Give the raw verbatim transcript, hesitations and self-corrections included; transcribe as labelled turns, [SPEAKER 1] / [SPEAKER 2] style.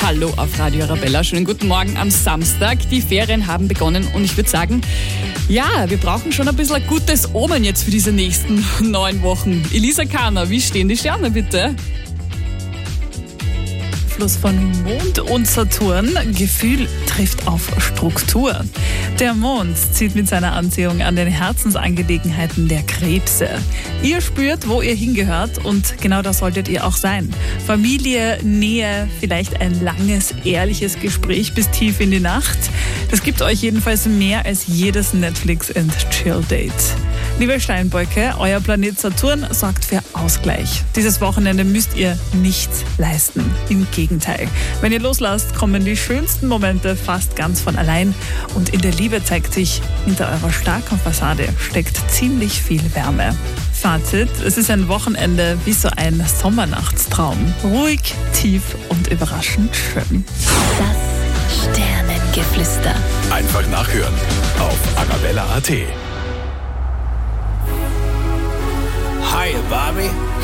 [SPEAKER 1] Hallo auf Radio Arabella. Schönen guten Morgen am Samstag. Die Ferien haben begonnen und ich würde sagen, ja, wir brauchen schon ein bisschen ein gutes Omen jetzt für diese nächsten neun Wochen. Elisa Kahner, wie stehen die Sterne bitte?
[SPEAKER 2] Von Mond und Saturn. Gefühl trifft auf Struktur. Der Mond zieht mit seiner Anziehung an den Herzensangelegenheiten der Krebse. Ihr spürt, wo ihr hingehört und genau das solltet ihr auch sein. Familie, Nähe, vielleicht ein langes, ehrliches Gespräch bis tief in die Nacht. Das gibt euch jedenfalls mehr als jedes Netflix-and-Chill-Date. Liebe Steinböcke, euer Planet Saturn sorgt für Ausgleich. Dieses Wochenende müsst ihr nichts leisten. Im Gegenteil. Wenn ihr loslasst, kommen die schönsten Momente fast ganz von allein. Und in der Liebe zeigt sich, hinter eurer starken Fassade steckt ziemlich viel Wärme. Fazit, es ist ein Wochenende wie so ein Sommernachtstraum. Ruhig, tief und überraschend schön.
[SPEAKER 3] Das Sternengeflüster.
[SPEAKER 4] Einfach nachhören auf arabella punkt at.
[SPEAKER 5] Hi, Bobby.